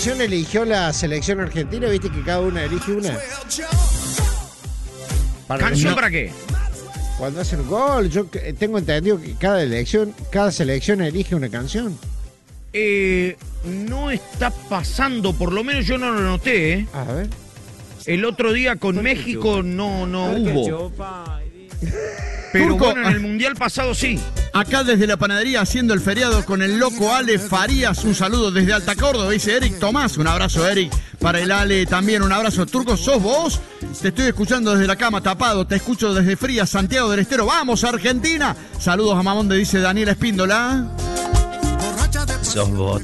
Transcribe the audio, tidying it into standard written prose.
producción eligió la selección argentina? ¿Viste que cada una elige una? ¿Canción para qué? Cuando hacen un gol, yo tengo entendido que cada selección elige una canción. No está pasando, por lo menos yo no lo noté, ¿eh? A ver. El otro día con México no hubo. Pero Turco, bueno, en el Mundial pasado sí. Acá desde la panadería haciendo el feriado con el loco Ale Farías. Un saludo desde Alta Córdoba, dice Eric Tomás. Un abrazo, Eric. Para el Ale también un abrazo. Turco, ¿sos vos? Te estoy escuchando desde la cama tapado. Te escucho desde Frías, Santiago del Estero. ¡Vamos, Argentina! Saludos a Mamonde, dice Daniela Espíndola. Sos vos.